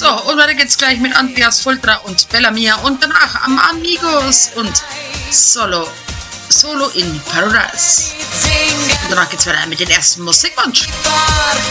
So, und weiter geht's gleich mit Andreas Fultra und Bellamia und danach am Amigos und Solo in Paradise. Und danach geht's weiter mit den ersten Musikwunsch.